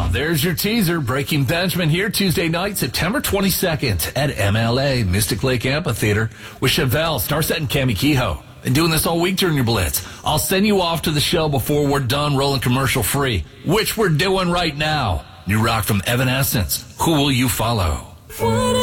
There's your teaser. Breaking Benjamin here Tuesday night, September 22nd at MLA Mystic Lake Amphitheater with Chevelle, Starset, and Cami Kehoe. Been doing this all week during your Blitz. I'll send you off to the show before we're done rolling commercial free, which we're doing right now. New rock from Evanescence. Who will you follow?